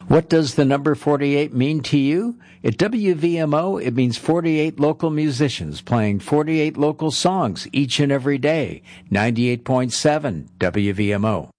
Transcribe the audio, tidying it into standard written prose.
What does the number 48 mean to you? At WVMO, it means 48 local musicians playing 48 local songs each and every day. 98.7 WVMO.